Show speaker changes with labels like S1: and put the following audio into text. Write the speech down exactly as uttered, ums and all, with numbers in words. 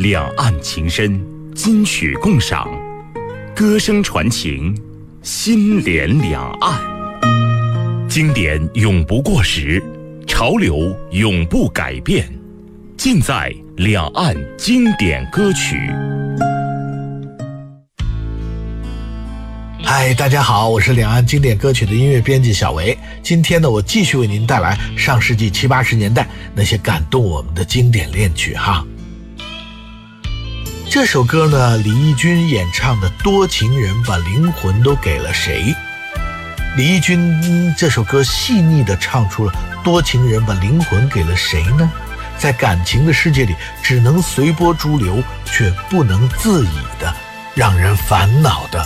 S1: 两岸情深，金曲共赏，歌声传情，心连两岸。经典永不过时，潮流永不改变，尽在两岸经典歌曲。
S2: 嗨，大家好，我是两岸经典歌曲的音乐编辑小维。今天呢，我继续为您带来上世纪七八十年代那些感动我们的经典恋曲哈。这首歌呢，李翊君演唱的《多情人把灵魂都给了谁》。李翊君这首歌细腻地唱出了多情人把灵魂给了谁呢？在感情的世界里，只能随波逐流，却不能自已的，让人烦恼的